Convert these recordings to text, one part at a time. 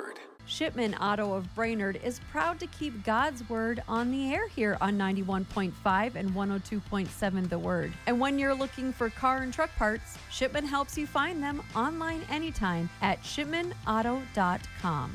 Word. Shipman Auto of Brainerd is proud to keep God's Word on the air here on 91.5 and 102.7 The Word. And when you're looking for car and truck parts, Shipman helps you find them online anytime at shipmanauto.com.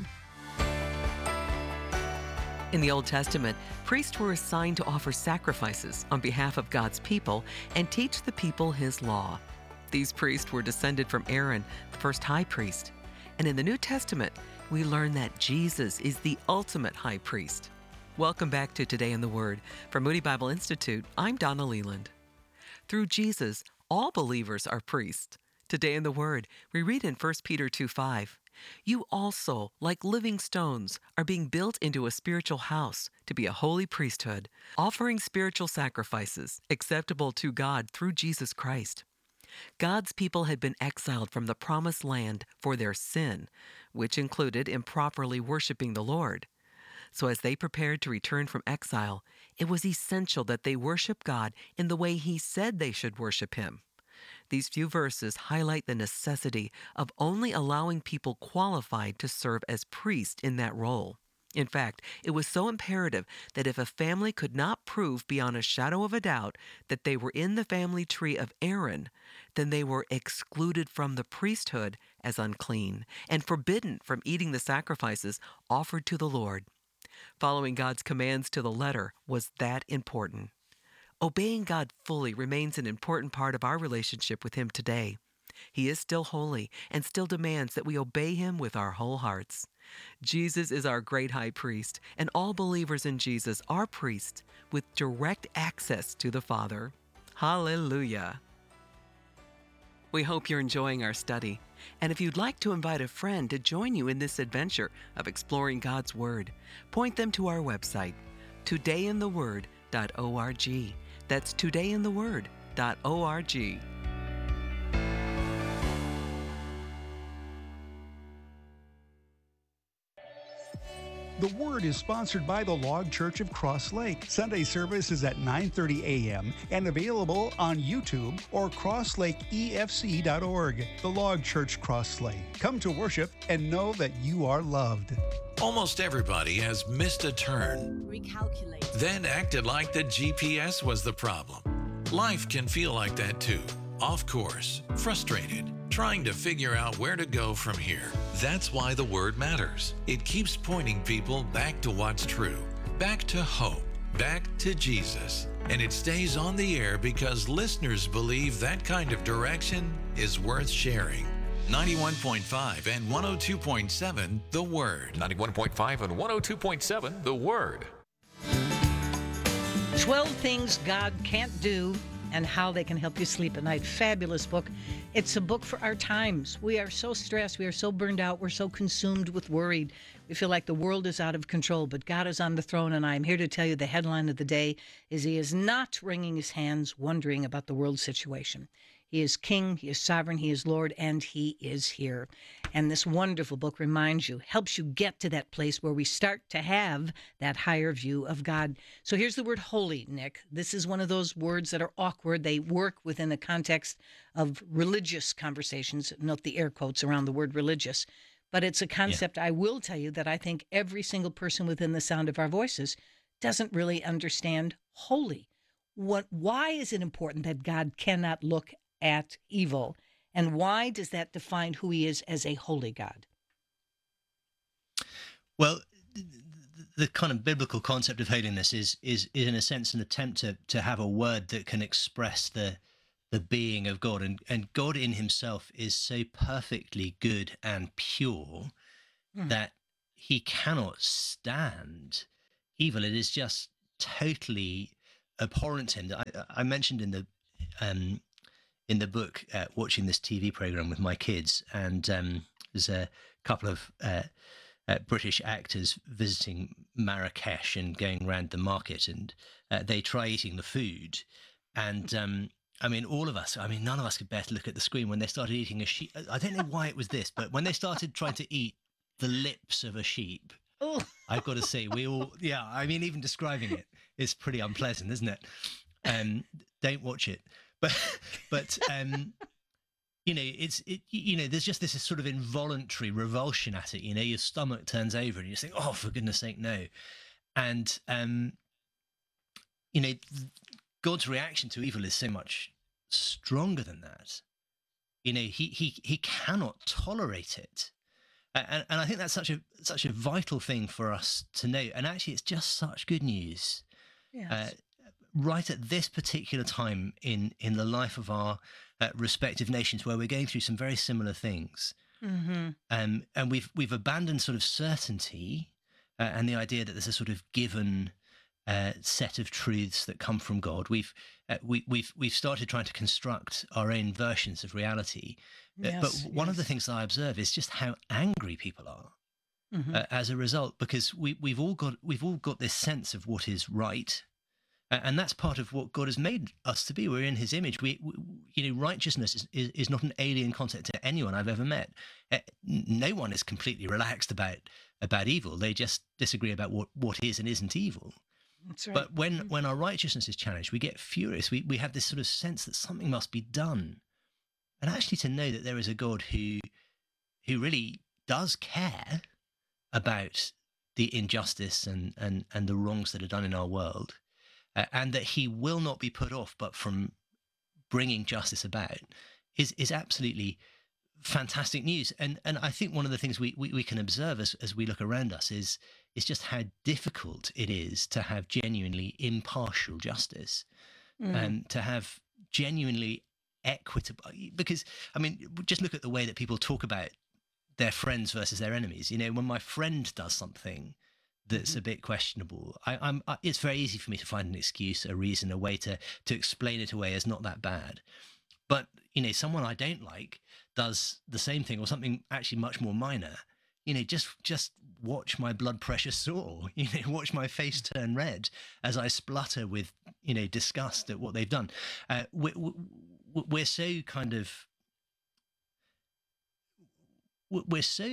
In the Old Testament, priests were assigned to offer sacrifices on behalf of God's people and teach the people His law. These priests were descended from Aaron, the first high priest. And in the New Testament, we learn that Jesus is the ultimate high priest. Welcome back to Today in the Word. From Moody Bible Institute, I'm Donna Leland. Through Jesus, all believers are priests. Today in the Word, we read in 1 Peter 2:5, "You also, like living stones, are being built into a spiritual house to be a holy priesthood, offering spiritual sacrifices acceptable to God through Jesus Christ." God's people had been exiled from the promised land for their sin, which included improperly worshiping the Lord. So as they prepared to return from exile, it was essential that they worship God in the way He said they should worship Him. These few verses highlight the necessity of only allowing people qualified to serve as priests in that role. In fact, it was so imperative that if a family could not prove beyond a shadow of a doubt that they were in the family tree of Aaron, then they were excluded from the priesthood as unclean and forbidden from eating the sacrifices offered to the Lord. Following God's commands to the letter was that important. Obeying God fully remains an important part of our relationship with Him today. He is still holy and still demands that we obey Him with our whole hearts. Jesus is our great high priest, and all believers in Jesus are priests with direct access to the Father. Hallelujah. We hope you're enjoying our study. And if you'd like to invite a friend to join you in this adventure of exploring God's Word, point them to our website, todayintheword.org. That's todayintheword.org. The Word is sponsored by the Log Church of Cross Lake. Sunday service is at 9:30 a.m. and available on YouTube or crosslakeefc.org. The Log Church Cross Lake. Come to worship and know that you are loved. Almost everybody has missed a turn. Recalculate. Then acted like the GPS was the problem. Life can feel like that too. Off course, frustrated, trying to figure out where to go from here. That's why the Word matters. It keeps pointing people back to what's true, back to hope, back to Jesus. And it stays on the air because listeners believe that kind of direction is worth sharing. 91.5 and 102.7 The Word. 91.5 and 102.7 The Word. 12 Things God Can't Do and How They Can Help You Sleep at Night. Fabulous book. It's a book for our times. We are so stressed. We are so burned out. We're so consumed with worried. We feel like the world is out of control, but God is on the throne, and I'm here to tell you the headline of the day is He is not wringing His hands wondering about the world situation. He is King, He is sovereign, He is Lord, and He is here. And this wonderful book reminds you, helps you get to that place where we start to have that higher view of God. So here's the word holy, Nick. This is one of those words that are awkward. They work within the context of religious conversations. Note the air quotes around the word religious. But it's a concept, I will tell you, that I think every single person within the sound of our voices doesn't really understand holy. Why is it important that God cannot look at evil, and why does that define who He is as a holy God? Well, the kind of biblical concept of holiness is in a sense an attempt to have a word that can express the being of God, and God in Himself is so perfectly good and pure that He cannot stand evil. It is just totally abhorrent to Him. I mentioned in the book, watching this TV program with my kids, and there's a couple of British actors visiting Marrakesh and going around the market, and they try eating the food. And all of us, none of us could bear to look at the screen when they started eating a sheep. I don't know why it was this, but when they started trying to eat the lips of a sheep, I've got to say, we all, even describing it is pretty unpleasant, isn't it? Don't watch it. But there's just this sort of involuntary revulsion at it. Your stomach turns over and you think, oh, for goodness sake, no. And God's reaction to evil is so much stronger than that. He cannot tolerate it. And I think that's such a vital thing for us to know. And actually, it's just such good news. Yes. Right at this particular time in the life of our respective nations, where we're going through some very similar things. Mm-hmm. And we've abandoned sort of certainty and the idea that there's a sort of given set of truths that come from God. We've started trying to construct our own versions of reality. But one of the things that I observe is just how angry people are as a result, because we've all got this sense of what is right, and that's part of what God has made us to be. We're in His image. Righteousness is not an alien concept to anyone I've ever met. No one is completely relaxed about evil. They just disagree about what is and isn't evil. That's right. But when our righteousness is challenged, we get furious. We have this sort of sense that something must be done. And actually to know that there is a God who really does care about the injustice and the wrongs that are done in our world, and that He will not be put off but from bringing justice about, is absolutely fantastic news. And I think one of the things we can observe as we look around us is just how difficult it is to have genuinely impartial justice, and to have genuinely equitable, because just look at the way that people talk about their friends versus their enemies. When my friend does something that's a bit questionable, it's very easy for me to find an excuse, a reason, a way to explain it away as not that bad. But someone I don't like does the same thing or something actually much more minor, just watch my blood pressure soar, watch my face turn red as I splutter with disgust at what they've done. We're so kind of, we're so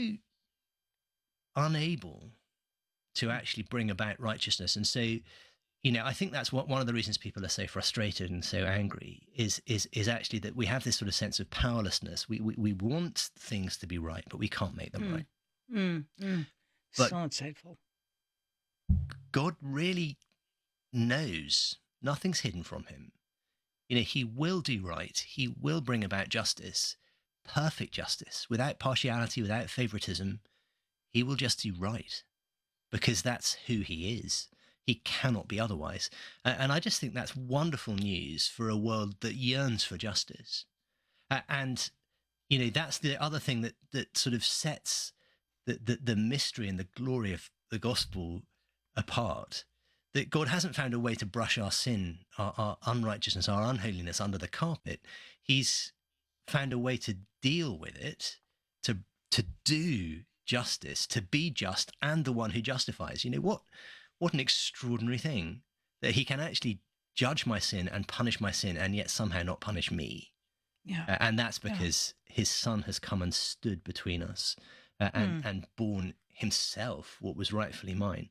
unable to actually bring about righteousness. And so, I think that's one of the reasons people are so frustrated and so angry is actually that we have this sort of sense of powerlessness. We want things to be right, but we can't make them right. But so insightful. God really knows. Nothing's hidden from Him. He will do right. He will bring about justice, perfect justice, without partiality, without favoritism. He will just do right, because that's who He is. He cannot be otherwise. And I just think that's wonderful news for a world that yearns for justice. And that's the other thing that sort of sets the mystery and the glory of the gospel apart. That God hasn't found a way to brush our sin, our unrighteousness, our unholiness under the carpet. He's found a way to deal with it, to do justice, to be just and the one who justifies. What an extraordinary thing that He can actually judge my sin and punish my sin and yet somehow not punish me. Yeah. And that's because His Son has come and stood between us and borne Himself what was rightfully mine.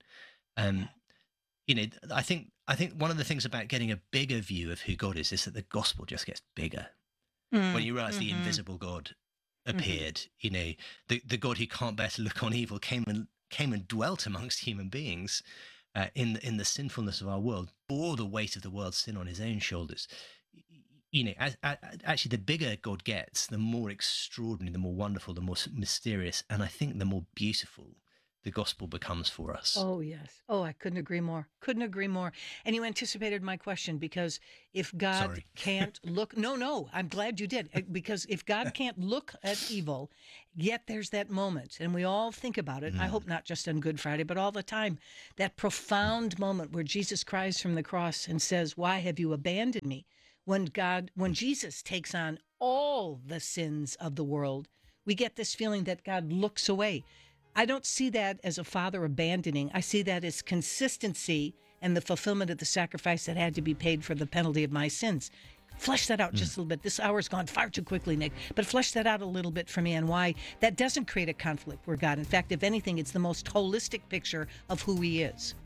I think one of the things about getting a bigger view of who God is that the gospel just gets bigger. When you realize the invisible God appeared, the God who can't bear to look on evil came and dwelt amongst human beings in the sinfulness of our world, bore the weight of the world's sin on His own shoulders. Actually, the bigger God gets, the more extraordinary, the more wonderful, the more mysterious, and I think the more beautiful the gospel becomes for us. Oh, yes. Oh, I couldn't agree more. Couldn't agree more. And you anticipated my question, because if God can't look... No, I'm glad you did. Because if God can't look at evil, yet there's that moment, and we all think about it, I hope not just on Good Friday, but all the time, that profound moment where Jesus cries from the cross and says, "Why have you abandoned me?" When Jesus takes on all the sins of the world, we get this feeling that God looks away. I don't see that as a father abandoning. I see that as consistency and the fulfillment of the sacrifice that had to be paid for the penalty of my sins. Flesh that out just a little bit. This hour's gone far too quickly, Nick, but flesh that out a little bit for me, and why that doesn't create a conflict with God. In fact, if anything, it's the most holistic picture of who He is.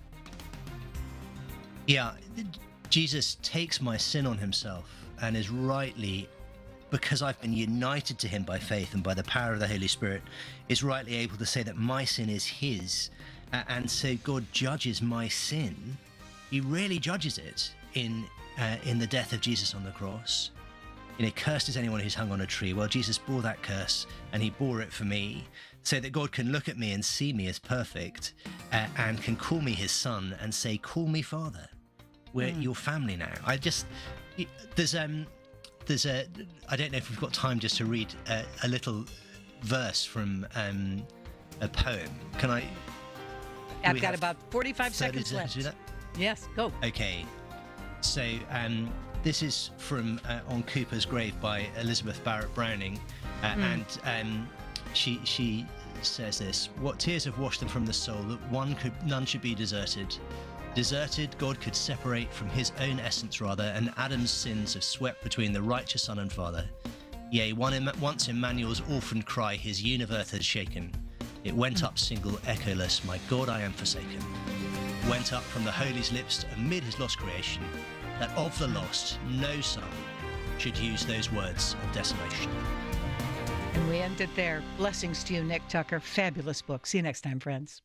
Yeah, Jesus takes my sin on Himself and is rightly because I've been united to him by faith and by the power of the Holy Spirit, is rightly able to say that my sin is his. And so God judges my sin. He really judges it in the death of Jesus on the cross. Cursed is anyone who's hung on a tree. Well, Jesus bore that curse, and he bore it for me, so that God can look at me and see me as perfect, and can call me his son and say, call me Father. We're your family now. I don't know if we've got time just to read a little verse from a poem. Can I? I've got about 45 seconds left. To do that? Yes, go. Okay. So this is from On Cooper's Grave by Elizabeth Barrett Browning, and she says this: "What tears have washed them from the soul, that none should be deserted. Deserted, God could separate from his own essence rather, and Adam's sins have swept between the righteous Son and Father. Yea, once Emmanuel's orphan cry his universe had shaken. It went up single, echoless, my God, I am forsaken. Went up from the Holy's lips amid his lost creation, that of the lost no son should use those words of desolation." And we end it there. Blessings to you, Nick Tucker. Fabulous book. See you next time, friends.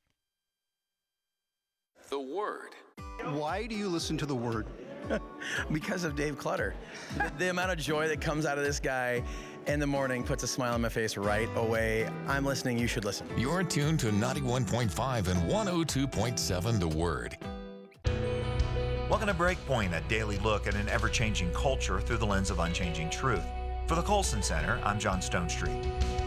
The Word. Why do you listen to the Word? Because of Dave Clutter. The amount of joy that comes out of this guy in the morning puts a smile on my face right away. I'm listening. You should listen. You're tuned to 91.5 and 102.7 The Word. Welcome to Breakpoint, a daily look at an ever-changing culture through the lens of unchanging truth. For the Colson Center, I'm John Stonestreet.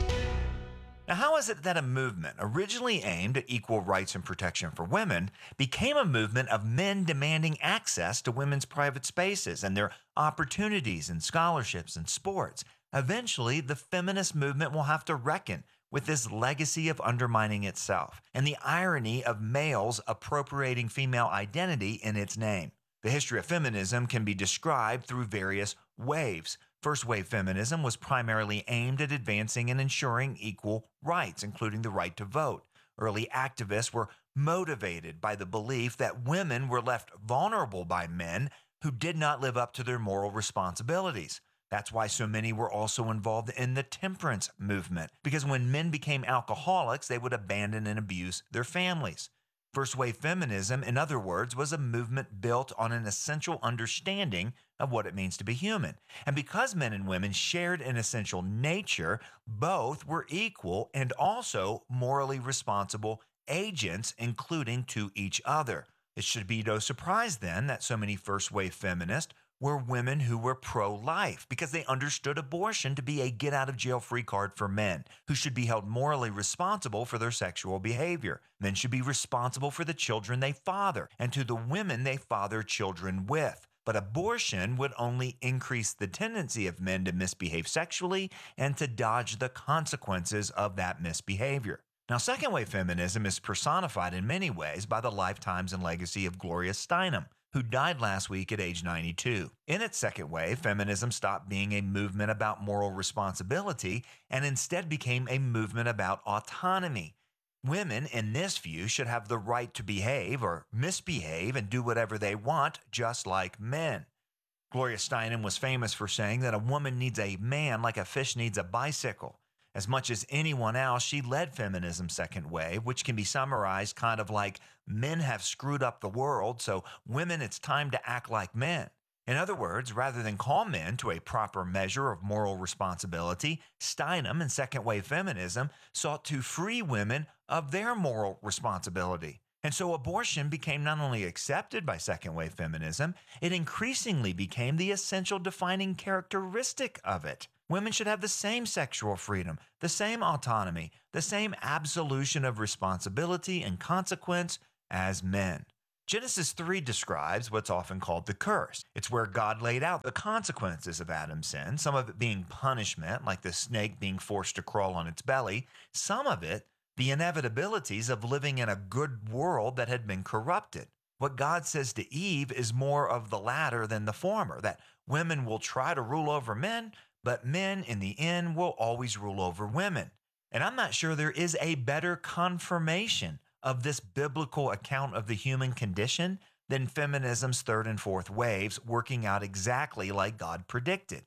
Now, how is it that a movement originally aimed at equal rights and protection for women became a movement of men demanding access to women's private spaces and their opportunities in scholarships and sports? Eventually, the feminist movement will have to reckon with this legacy of undermining itself and the irony of males appropriating female identity in its name. The history of feminism can be described through various waves. First wave feminism was primarily aimed at advancing and ensuring equal rights, including the right to vote. Early activists were motivated by the belief that women were left vulnerable by men who did not live up to their moral responsibilities. That's why so many were also involved in the temperance movement, because when men became alcoholics, they would abandon and abuse their families. First wave feminism, in other words, was a movement built on an essential understanding of what it means to be human. And because men and women shared an essential nature, both were equal and also morally responsible agents, including to each other. It should be no surprise then that so many first wave feminists were women who were pro-life because they understood abortion to be a get-out-of-jail-free card for men who should be held morally responsible for their sexual behavior. Men should be responsible for the children they father and to the women they father children with. But abortion would only increase the tendency of men to misbehave sexually and to dodge the consequences of that misbehavior. Now, second-wave feminism is personified in many ways by the lifetimes and legacy of Gloria Steinem, who died last week at age 92. In its second wave, feminism stopped being a movement about moral responsibility and instead became a movement about autonomy. Women, in this view, should have the right to behave or misbehave and do whatever they want, just like men. Gloria Steinem was famous for saying that a woman needs a man like a fish needs a bicycle. As much as anyone else, she led feminism's second wave, which can be summarized kind of like men have screwed up the world, so women, it's time to act like men. In other words, rather than call men to a proper measure of moral responsibility, Steinem and second wave feminism sought to free women of their moral responsibility. And so abortion became not only accepted by second wave feminism, it increasingly became the essential defining characteristic of it. Women should have the same sexual freedom, the same autonomy, the same absolution of responsibility and consequence as men. Genesis 3 describes what's often called the curse. It's where God laid out the consequences of Adam's sin, some of it being punishment, like the snake being forced to crawl on its belly, some of it the inevitabilities of living in a good world that had been corrupted. What God says to Eve is more of the latter than the former, that women will try to rule over men, but men in the end will always rule over women. And I'm not sure there is a better confirmation of this biblical account of the human condition than feminism's third and fourth waves working out exactly like God predicted.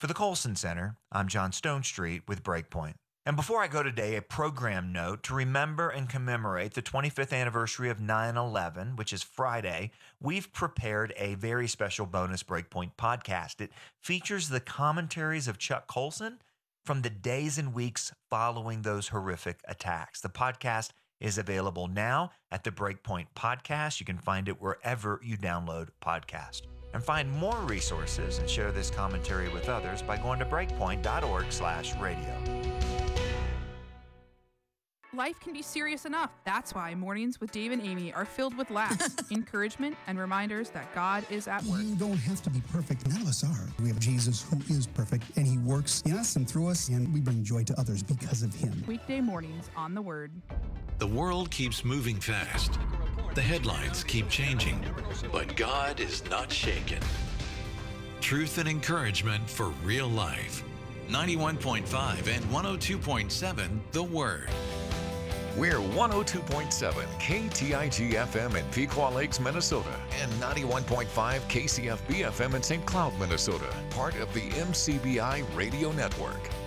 For the Colson Center, I'm John Stonestreet with Breakpoint. And before I go today, a program note to remember and commemorate the 25th anniversary of 9/11, which is Friday. We've prepared a very special bonus Breakpoint podcast. It features the commentaries of Chuck Colson from the days and weeks following those horrific attacks. The podcast is available now at the Breakpoint Podcast. You can find it wherever you download podcasts. And find more resources and share this commentary with others by going to breakpoint.org/radio. Life can be serious enough. That's why Mornings with Dave and Amy are filled with laughs, encouragement, and reminders that God is at work. You don't have to be perfect. None of us are. We have Jesus who is perfect, and he works in us and through us, and we bring joy to others because of him. Weekday mornings on The Word. The world keeps moving fast. The headlines keep changing, but God is not shaken. Truth and encouragement for real life. 91.5 and 102.7 The Word. We're 102.7 KTIG FM in Pequot Lakes, Minnesota, and 91.5 KCFB FM in St. Cloud, Minnesota, part of the MCBI Radio Network.